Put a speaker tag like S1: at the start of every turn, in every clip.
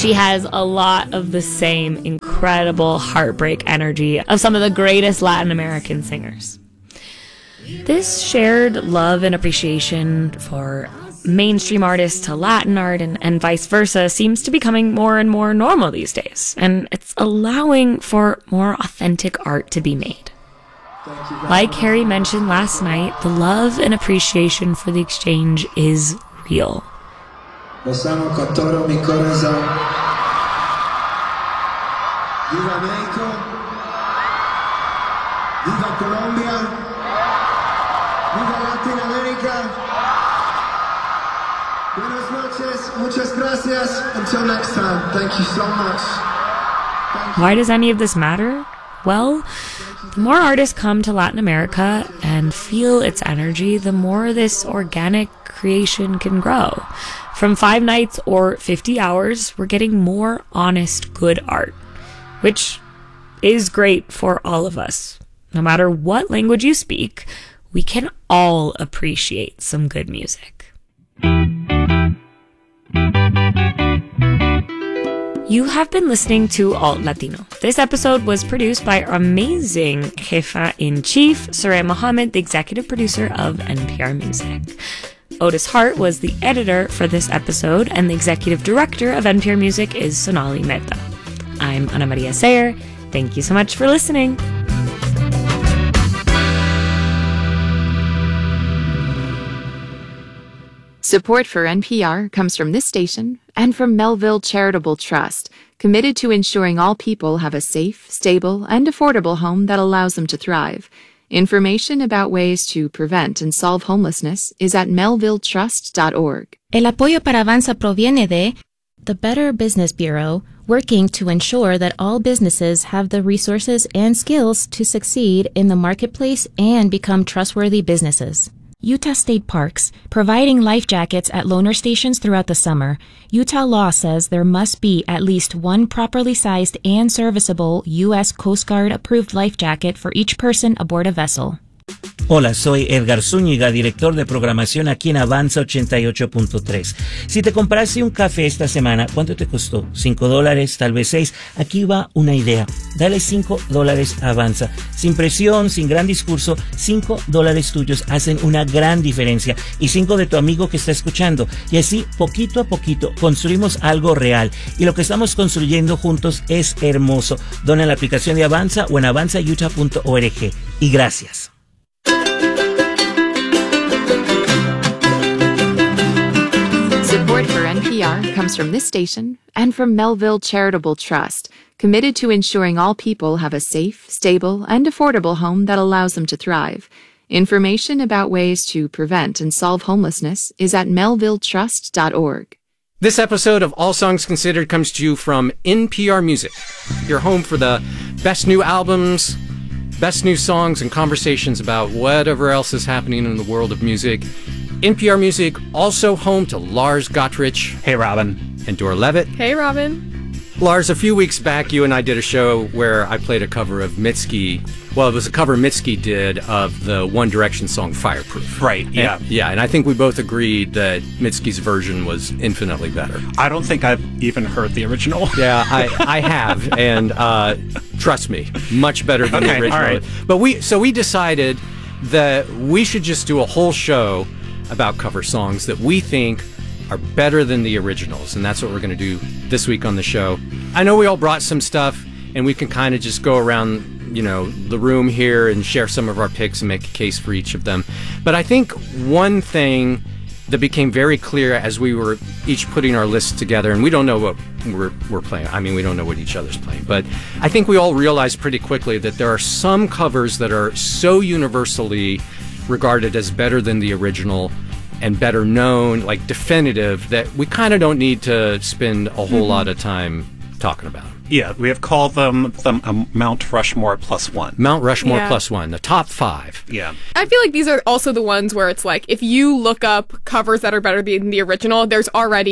S1: She has a lot of the same incredible heartbreak energy of some of the greatest Latin American singers. This shared love and appreciation for mainstream artists to Latin art and vice versa seems to be becoming more and more normal these days, and it's allowing for more authentic art to be made. Like Harry mentioned last night, the love and appreciation for the exchange is real.
S2: Los amo con todo mi corazón. Viva México. Viva Colombia. Viva Latin America. Buenas noches. Muchas gracias. Until next time. Thank you so much.
S1: Why does any of this matter? Well, the more artists come to Latin America and feel its energy, the more this organic creation can grow. From 5 nights or 50 hours, we're getting more honest, good art, which is great for all of us. No matter what language you speak, we can all appreciate some good music. You have been listening to Alt Latino. This episode was produced by our amazing Jefa-in-Chief, Soraya Mohammed, the executive producer of NPR Music. Otis Hart was the editor for this episode, and the executive director of NPR Music is Sonali Mehta. I'm Ana Maria Sayer. Thank you so much for listening.
S3: Support for NPR comes from this station and from Melville Charitable Trust, committed to ensuring all people have a safe, stable, and affordable home that allows them to thrive. Information about ways to prevent and solve homelessness is at melvilletrust.org.
S4: El apoyo para Avanza proviene de the Better Business Bureau, working to ensure that all businesses have the resources and skills to succeed in the marketplace and become trustworthy businesses. Utah State Parks, providing life jackets at loaner stations throughout the summer. Utah law says there must be at least one properly sized and serviceable U.S. Coast Guard approved life jacket for each person aboard a vessel.
S5: Hola, soy Edgar Zúñiga, director de programación aquí en Avanza 88.3. Si te compraste un café esta semana, ¿cuánto te costó? $5, tal vez 6. Aquí va una idea. Dale $5 a Avanza. Sin presión, sin gran discurso, $5 tuyos hacen una gran diferencia. Y 5 de tu amigo que está escuchando. Y así, poquito a poquito, construimos algo real. Y lo que estamos construyendo juntos es hermoso. Dona en la aplicación de Avanza o en avanzautah.org. Y gracias.
S3: Support for NPR comes from this station and from Melville Charitable Trust, committed to ensuring all people have a safe, stable, and affordable home that allows them to thrive. Information about ways to prevent and solve homelessness is at melvilletrust.org.
S6: This episode of All Songs Considered comes to you from NPR Music, your home for the best new albums, best new songs, and conversations about whatever else is happening in the world of music. NPR Music, also home to Lars Gottrich.
S7: Hey, Robin.
S6: And Dora Levitt.
S8: Hey, Robin.
S6: Lars, a few weeks back, you and I did a show where I played a cover of Mitski. Well, it was a cover Mitski did of the One Direction song Fireproof.
S7: Right, yeah.
S6: And I think we both agreed that Mitski's version was infinitely better.
S7: I don't think I've even heard the original.
S6: Yeah, I have, and trust me, much better than the original.
S7: All right.
S6: But we decided that we should just do a whole show about cover songs that we think are better than the originals, and that's what we're going to do this week on the show. I know we all brought some stuff, and we can kind of just go around, the room here and share some of our picks and make a case for each of them. But I think one thing that became very clear as we were each putting our lists together, and we don't know what we're playing. I mean, we don't know what each other's playing, but I think we all realized pretty quickly that there are some covers that are so universally regarded as better than the original and better known, like definitive, that we kind of don't need to spend a whole lot of time talking about them.
S7: Yeah, we have called them Mount Rushmore plus one.
S6: Mount Rushmore plus one, the top 5.
S7: Yeah.
S8: I feel like these are also the ones where it's like, if you look up covers that are better than the original, there's already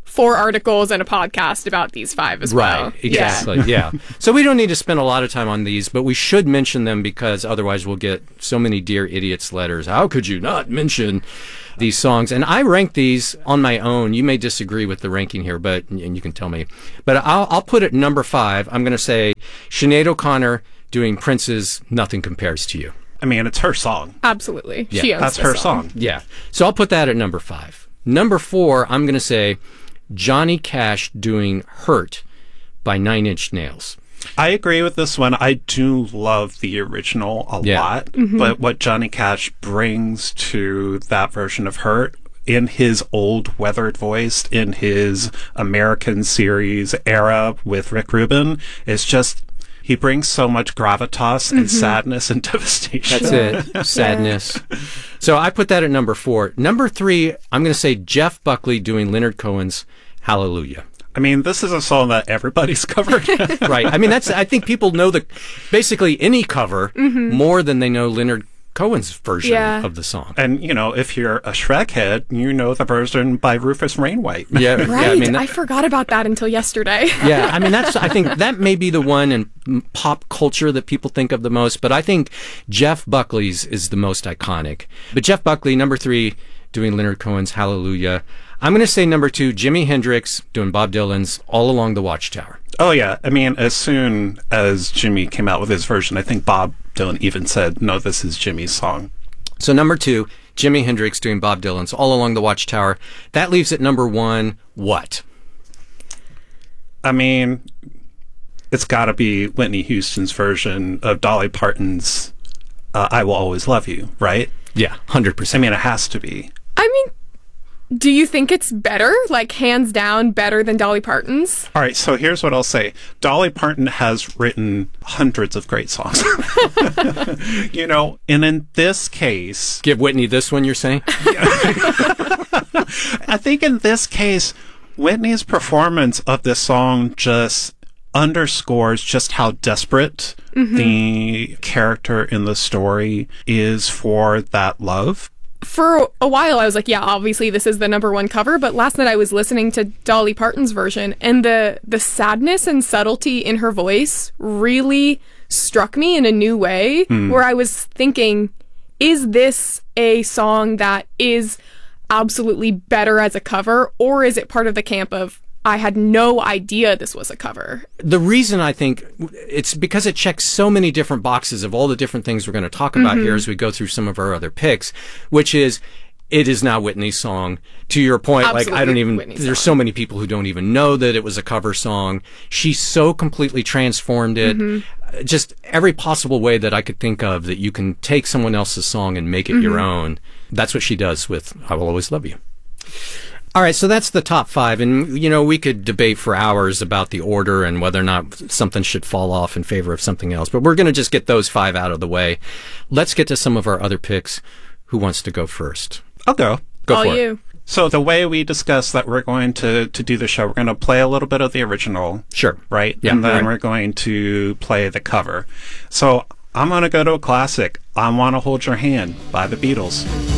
S8: 4 articles and a podcast about these 5 as well.
S6: Right, exactly, yeah. So we don't need to spend a lot of time on these, but we should mention them because otherwise we'll get so many Dear Idiots letters. How could you not mention these songs? And I rank these on my own. You may disagree with the ranking here, and you can tell me. But I'll put it number 5. I'm going to say Sinead O'Connor doing Prince's Nothing Compares to You.
S7: I mean, it's her song.
S8: Absolutely.
S6: Yeah,
S8: She owns
S7: That's
S8: the
S7: her song.
S6: Yeah. So I'll put that at number 5. Number 4, I'm going to say Johnny Cash doing Hurt by Nine Inch Nails.
S7: I agree with this one. I do love the original a lot, but what Johnny Cash brings to that version of Hurt in his old weathered voice, in his American series era with Rick Rubin, is just, he brings so much gravitas and sadness and devastation.
S6: That's it. Sadness. So I put that at number 4. Number 3, I'm going to say Jeff Buckley doing Leonard Cohen's Hallelujah.
S7: I mean, this is a song that everybody's covered.
S6: Right. I mean, I think people know basically any cover more than they know Leonard Cohen's version of the song.
S7: And, you know, if you're a Shrek head, you know the version by Rufus Wainwright.
S6: Yeah.
S8: Right.
S6: Yeah, I mean,
S8: I forgot about that until yesterday.
S6: Yeah. I mean, I think that may be the one in pop culture that people think of the most, but I think Jeff Buckley's is the most iconic. But Jeff Buckley, number 3, doing Leonard Cohen's Hallelujah. I'm going to say number 2, Jimi Hendrix doing Bob Dylan's All Along the Watchtower.
S7: Oh, yeah. I mean, as soon as Jimmy came out with his version, I think Bob Dylan even said, no, this is Jimmy's song.
S6: So number 2, Jimi Hendrix doing Bob Dylan's All Along the Watchtower. That leaves at number 1, what?
S7: I mean, it's got to be Whitney Houston's version of Dolly Parton's I Will Always Love You, right?
S6: Yeah, 100%.
S7: I mean, it has to be.
S8: I mean, do you think it's better? Like, hands down, better than Dolly Parton's?
S7: All right, so here's what I'll say. Dolly Parton has written hundreds of great songs. You know, and in this case...
S6: Give Whitney this one, you're saying?
S7: I think in this case, Whitney's performance of this song just underscores just how desperate the character in the story is for that love.
S8: For a while, I was like, yeah, obviously this is the number 1 cover, but last night I was listening to Dolly Parton's version, and the sadness and subtlety in her voice really struck me in a new way, where I was thinking, is this a song that is absolutely better as a cover, or is it part of the camp of, I had no idea this was a cover?
S6: The reason I think it's because it checks so many different boxes of all the different things we're going to talk about here as we go through some of our other picks, which is, it is now Whitney's song. To your point,
S8: Absolutely,
S6: like, I don't even,
S8: Whitney's
S6: there's
S8: song.
S6: so many people who don't even know that it was a cover song. She so completely transformed it. Just every possible way that I could think of that you can take someone else's song and make it your own. That's what she does with I Will Always Love You. All right, so that's the top 5, and, you know, we could debate for hours about the order and whether or not something should fall off in favor of something else, but we're going to just get those 5 out of the way. Let's get to some of our other picks. Who wants to go first?
S7: I'll go.
S6: Go
S8: All
S6: for it.
S8: you.
S7: So the way we discussed that we're going to do the show, we're going to play a little bit of the original.
S6: Sure.
S7: Right?
S6: Yeah,
S7: And then
S6: right.
S7: we're going to play the cover. So I'm going to go to a classic, I Want to Hold Your Hand by the Beatles.